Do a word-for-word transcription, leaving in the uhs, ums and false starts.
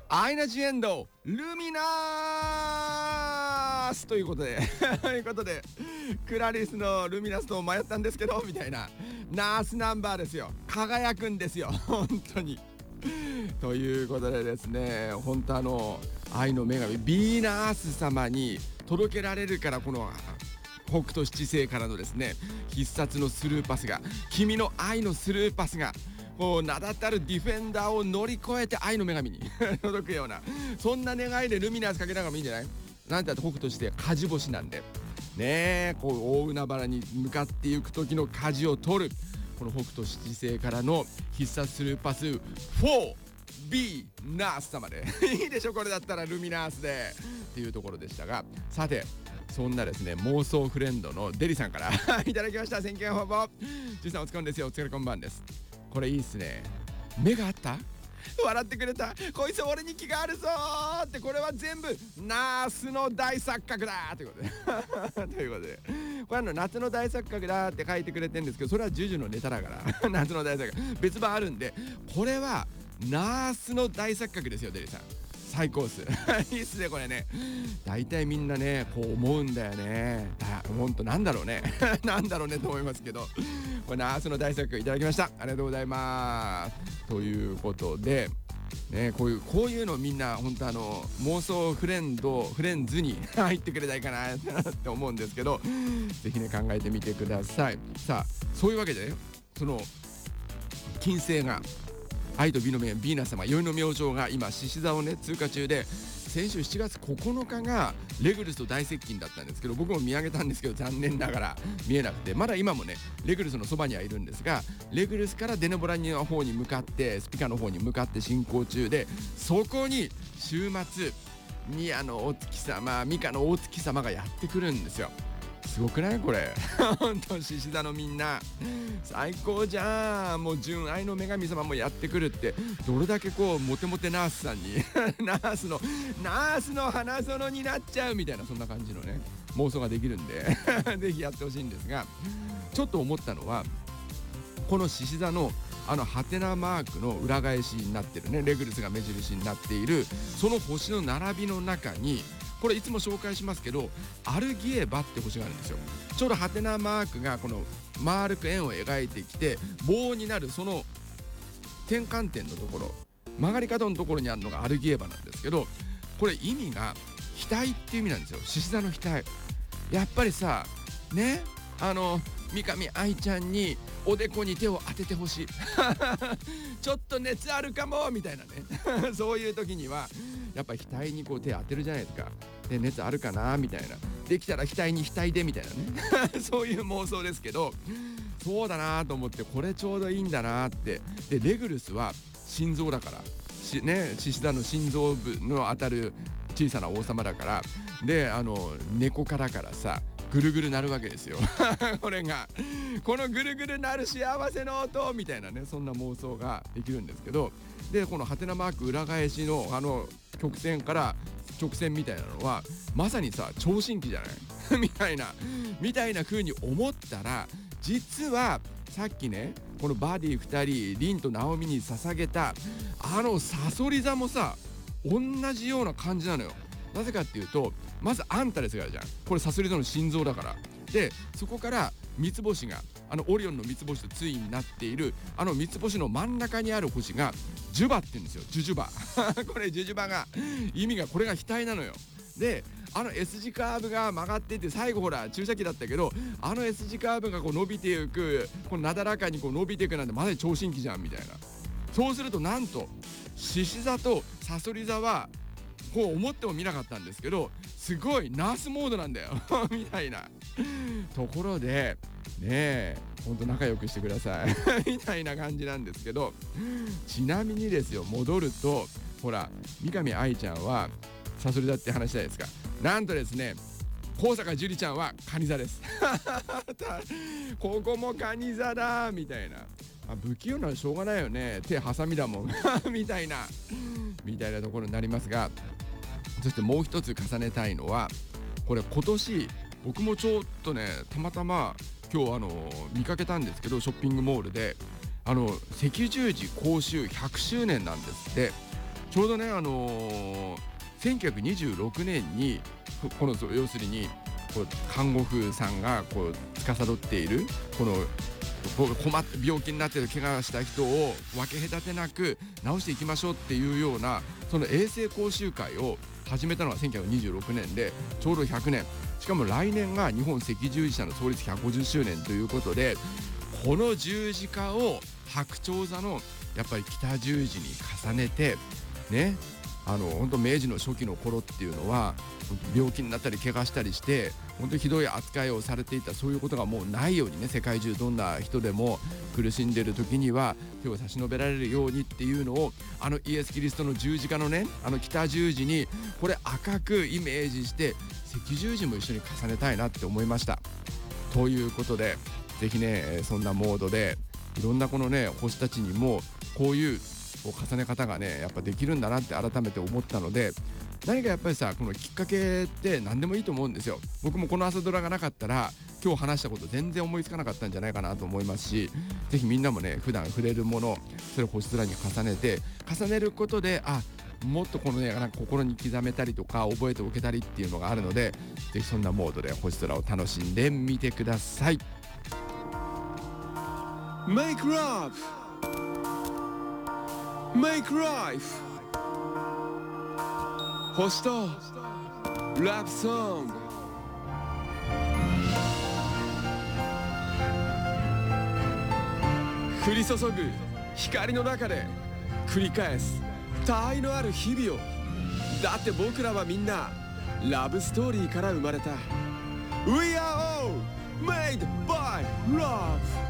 アイナ・ジ・エンドルミナースということでということでクラリスのルミナスと迷ったんですけどみたいなナースナンバーですよ。輝くんですよ本当にということでですね、本当あの愛の女神ヴィーナス様に届けられるから、この北斗七星からのですね必殺のスルーパスが、君の愛のスルーパスがこう名だたるディフェンダーを乗り越えて愛の女神に届くような、そんな願いでルミナスかけながらもいいんじゃない。なんて言ったら北斗七星火事星なんでねえ、こう大海原に向かっていく時の舵を取るこの北斗七星からの必殺スルーパスフォービーナース様でいいでしょこれだったらルミナースでっていうところでしたが、さてそんなですね妄想フレンドのデリさんからいただきました。選挙ほぼじゅうさんお疲れですよ。お疲れこんばんです。これいいっすね。目があった、笑ってくれた、こいつ俺に気があるぞーって、これは全部ナースの大錯覚だということでということでこれあの夏の大錯覚だって書いてくれてるんですけど、それはジュジュのネタだから夏の大錯覚別版あるんで、これはナースの大錯覚ですよ。デリさん最高っすいいっすねこれね。大体みんなねこう思うんだよね。だほんとなんだろうねなんだろうねと思いますけど、これナースの大錯覚いただきました。ありがとうございます。ということでね、こういうこういうのみんな本当あの妄想フレンドフレンズに入ってくれないかなって思うんですけど、ぜひね考えてみてください。さあそういうわけでね、その金星が愛と美の女神ヴィーナス様、宵の明星が今獅子座をね通過中で、先週しちがつここのかがレグルスと大接近だったんですけど、僕も見上げたんですけど残念ながら見えなくて、まだ今もねレグルスのそばにはいるんですが、レグルスからデネボラの方に向かってスピカの方に向かって進行中で、そこに週末ミアのお月様ミカのお月様がやってくるんですよ。すごくないこれ本当獅子座のみんな最高じゃん。もう純愛の女神様もやってくるって、どれだけこうモテモテナースさんにナースのナースの花園になっちゃうみたいな、そんな感じのね妄想ができるんでぜひやってほしいんですが、ちょっと思ったのはこの獅子座のあのハテナマークの裏返しになってるね、レグルスが目印になっているその星の並びの中に、これいつも紹介しますけどアルギエバって星があるんですよ。ちょうどハテナマークがこの丸く円を描いてきて棒になるその転換点のところ、曲がり角のところにあるのがアルギエバなんですけど、これ意味が額っていう意味なんですよ。獅子座の額。やっぱりさね、あの三上愛ちゃんにおでこに手を当ててほしいちょっと熱あるかもみたいなねそういう時にはやっぱり額にこう手当てるじゃないですか。で熱あるかなみたいな、できたら額に額でみたいなねそういう妄想ですけど、そうだなと思って、これちょうどいいんだなって。でレグルスは心臓だからしね、獅子座の心臓部の当たる小さな王様だから、であの猫からからさぐるぐるなるわけですよこれがこのぐるぐるなる幸せの音みたいなね、そんな妄想ができるんですけど、でこのハテナマーク裏返しのあの曲線から直線みたいなのはまさにさ聴診器じゃないみたいなみたいな風に思ったら、実はさっきねこのバディふたりリンとナオミに捧げたあのサソリ座もさ同じような感じなのよ。なぜかっていうと、まずアンタレスがあるじゃん。これサソリ座の心臓だから。でそこから三つ星があのオリオンの三つ星と対になっているあの三つ星の真ん中にある星がジュバって言うんですよ。ジュジュバこれジュジュバが意味がこれが額なのよ。であの S 字カーブが曲がっていて、最後ほら注射器だったけどあの S 字カーブがこう伸びていく、こうなだらかにこう伸びていくなんてまさに聴診器じゃんみたいな。そうするとなんと獅子座とサソリ座はこう思ってもみなかったんですけど、すごいナースモードなんだよみたいなところでねえ、ほんと仲良くしてくださいみたいな感じなんですけど、ちなみにですよ、戻るとほら三上愛ちゃんはサソリ座って話じゃないですか。なんとですね高坂樹里ちゃんは蟹座ですここも蟹座だみたいな、あ不器用ならしょうがないよね、手ハサミだもんみたいなみたいなところになりますが、そしてもう一つ重ねたいのは、これ今年僕もちょっとねたまたま今日あの見かけたんですけど、ショッピングモールであの赤十字講習ひゃくしゅうねんなんですって。ちちょうどねあのー、せんきゅうひゃくにじゅうろくねんにこの要するにこう看護婦さんがこう司っているこの困って病気になってる怪我した人を分け隔てなく治していきましょうっていうようなその衛生講習会を始めたのがせんきゅうひゃくにじゅうろくねんでちょうどひゃくねん、しかも来年が日本赤十字社の創立ひゃくごじゅっしゅうねんということで、この十字架を白鳥座のやっぱり北十字に重ねてね、あの本当明治の初期の頃っていうのは病気になったり怪我したりして本当にひどい扱いをされていた、そういうことがもうないようにね、世界中どんな人でも苦しんでる時には手を差し伸べられるようにっていうのをあのイエス・キリストの十字架のねあの北十字にこれ赤くイメージして赤十字も一緒に重ねたいなって思いました。ということでぜひねそんなモードでいろんなこのね星たちにもこういう重ね方がねやっぱできるんだなって改めて思ったので、何かやっぱりさこのきっかけって何でもいいと思うんですよ。僕もこの朝ドラがなかったら今日話したこと全然思いつかなかったんじゃないかなと思いますし、ぜひみんなもね普段触れるものそれを星空に重ねて重ねることであもっとこのねなんか心に刻めたりとか覚えておけたりっていうのがあるので、ぜひそんなモードで星空を楽しんでみてください。 Make love Make life 星とラブソング。降り注ぐ光の中で繰り返す他愛のある日々を。だって僕らはみんなラブストーリーから生まれた。 We are all made by love